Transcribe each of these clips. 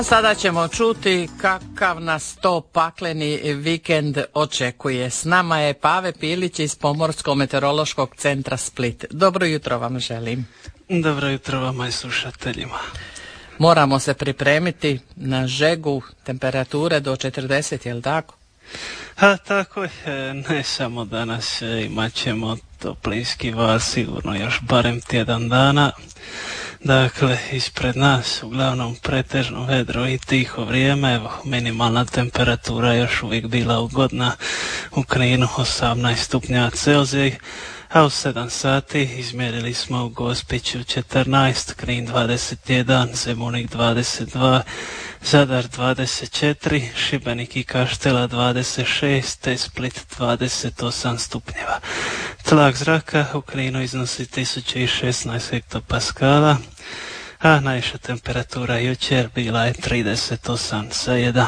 Sada ćemo čuti kakav nas to pakleni vikend očekuje. S nama je Pave Pilić iz Pomorsko-meteorološkog centra Split. Dobro jutro vam želim. Dobro jutro vama i slušateljima. Moramo se pripremiti na žegu, temperature do 40, je li tako? Tako je, ne samo danas, imat ćemo toplinski val sigurno još barem tjedan dana. Dakle, ispred nas uglavnom pretežno vedro i tiho vrijeme, evo, minimalna temperatura još uvijek bila ugodna u Kninu 18 stupnjeva Celzija, a u 7 sati izmjerili smo u Gospiću 14, Knin 21, Zemunik 22, Zadar 24, Šibenik i Kaštela 26, te Split 28 stupnjeva. Tlak zraka u Kninu iznosi 1016 hektopaskala, a najviša temperatura jučer bila je 38,1.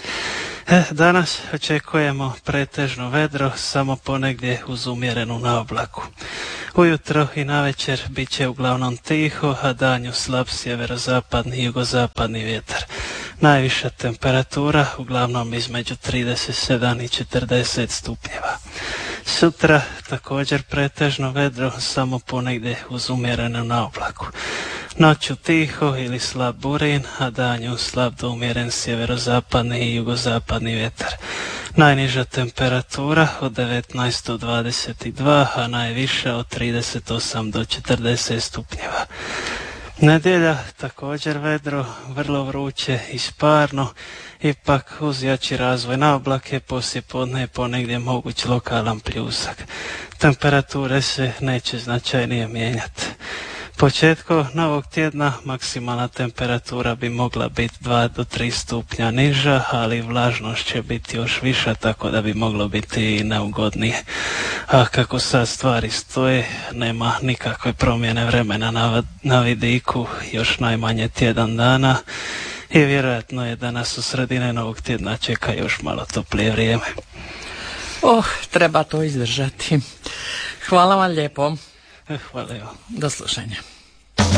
Danas očekujemo pretežno vedro, samo ponegdje uz umjerenu naoblaku. Ujutro i navečer bit će uglavnom tiho, a danju slab sjeverozapadni i jugozapadni vjetar. Najviša temperatura uglavnom između 37 i 40 stupnjeva. Sutra također pretežno vedro, samo ponegdje uz umjerenu naoblaku. Noću tiho ili slab burin, a danju slab do umjeren sjeverozapadni i jugozapadni vjetar. Najniža temperatura od 19 do 22, a najviša od 38 do 40 stupnjeva. Nedjelja također vedro, vrlo vruće i sparno, ipak uz jači razvoj na oblake poslijepodne je ponegdje moguć lokalan pljusak. Temperature se neće značajnije mijenjati. Početkom novog tjedna maksimalna temperatura bi mogla biti 2 do 3 stupnja niža, ali vlažnost će biti još viša, tako da bi moglo biti i neugodnije. A kako sad stvari stoje, nema nikakve promjene vremena na vidiku, još najmanje tjedan dana, i vjerojatno je da nas u sredine novog tjedna čeka još malo toplije vrijeme. Treba to izdržati. Hvala vam lijepo. Hvala vam. Do slušanja.